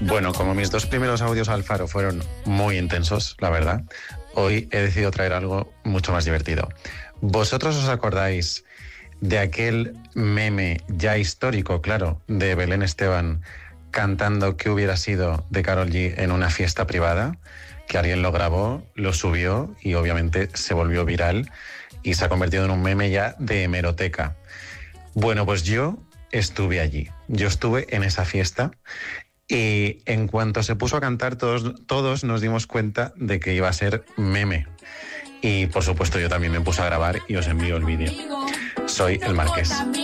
Bueno, como mis dos primeros audios al Faro fueron muy intensos, la verdad, hoy he decidido traer algo mucho más divertido. ¿Vosotros os acordáis de aquel meme ya histórico, claro, de Belén Esteban cantando "¿Qué hubiera sido?" de Karol G en una fiesta privada? Que alguien lo grabó, lo subió y obviamente se volvió viral y se ha convertido en un meme ya de hemeroteca. Bueno, pues yo estuve allí, yo estuve en esa fiesta y en cuanto se puso a cantar todos nos dimos cuenta de que iba a ser meme. Y por supuesto yo también me puse a grabar y os envío el vídeo. Soy el Marqués.